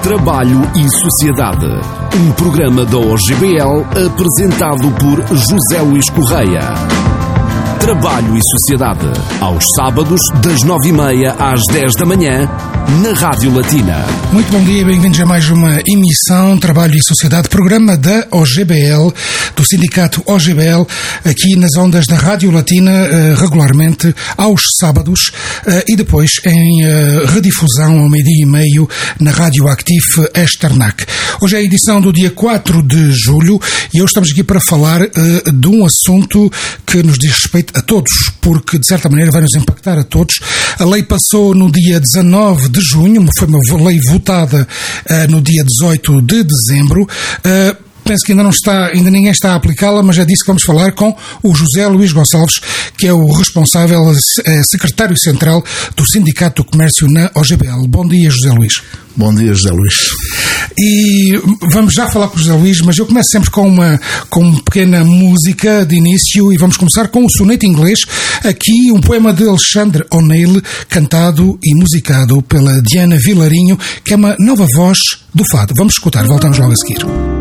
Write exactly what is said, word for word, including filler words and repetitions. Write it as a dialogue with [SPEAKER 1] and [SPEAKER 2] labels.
[SPEAKER 1] Trabalho e Sociedade. Um programa da O G B L apresentado por José Luís Correia. Trabalho e Sociedade. Aos sábados, das nove e meia às dez da manhã, na Rádio Latina.
[SPEAKER 2] Muito bom dia, bem-vindos a mais uma emissão Trabalho e Sociedade, programa da O G B L, do Sindicato O G B L, aqui nas ondas da Rádio Latina, regularmente aos sábados, e depois em redifusão ao meio-dia e meio na Rádio Active Esternac. Hoje é a edição do dia quatro de julho e hoje estamos aqui para falar de um assunto que nos diz respeito a todos, porque de certa maneira vai nos impactar a todos. A lei passou no dia dezanove de junho, foi uma lei votada uh, no dia dezoito de dezembro. Uh, Penso que ainda não está, ainda ninguém está a aplicá-la, mas é disso que vamos falar com o José Luís Gonçalves, que é o responsável, é, secretário central do Sindicato do Comércio na O G B L. Bom dia, José Luís.
[SPEAKER 3] Bom dia, José Luís.
[SPEAKER 2] E vamos já falar com o José Luís, mas eu começo sempre com uma, com uma pequena música de início e vamos começar com o soneto inglês, aqui um poema de Alexandre O'Neill, cantado e musicado pela Diana Vilarinho, que é uma nova voz do fado. Vamos escutar, voltamos logo a seguir.